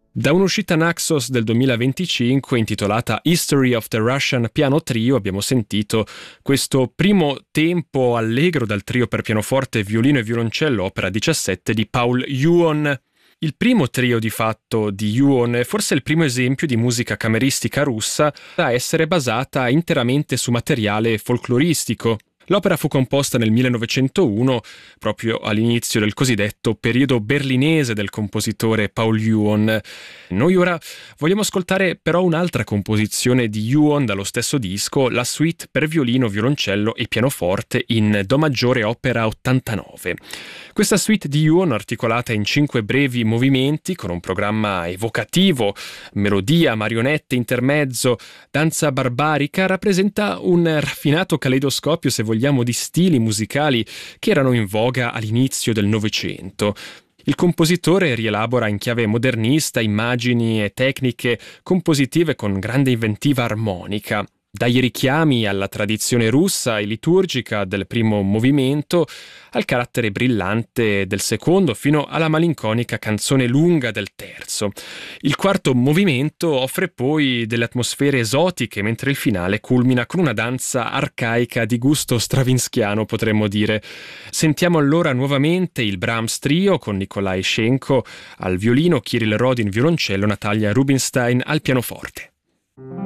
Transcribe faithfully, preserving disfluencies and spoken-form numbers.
Da un'uscita Naxos del duemilaventicinque intitolata History of the Russian Piano Trio abbiamo sentito questo primo tempo allegro dal trio per pianoforte, violino e violoncello opera diciassette di Paul Yuon. Il primo trio di fatto di Yuon è forse il primo esempio di musica cameristica russa a essere basata interamente su materiale folcloristico. L'opera fu composta nel millenovecentouno, proprio all'inizio del cosiddetto periodo berlinese del compositore Paul Yuon. Noi ora vogliamo ascoltare però un'altra composizione di Yuon dallo stesso disco, la suite per violino, violoncello e pianoforte in Do maggiore opera ottantanove. Questa suite di Yuon, articolata in cinque brevi movimenti con un programma evocativo, melodia, marionette, intermezzo, danza barbarica, rappresenta un raffinato caleidoscopio, se vogliamo, di stili musicali che erano in voga all'inizio del Novecento. Il compositore rielabora in chiave modernista immagini e tecniche compositive con grande inventiva armonica. Dai richiami alla tradizione russa e liturgica del primo movimento al carattere brillante del secondo fino alla malinconica canzone lunga del terzo. Il quarto movimento offre poi delle atmosfere esotiche, mentre il finale culmina con una danza arcaica di gusto stravinskiano, potremmo dire. Sentiamo allora nuovamente il Brahms Trio con Nikolai Schenko al violino, Kirill Rodin violoncello, Natalia Rubinstein al pianoforte.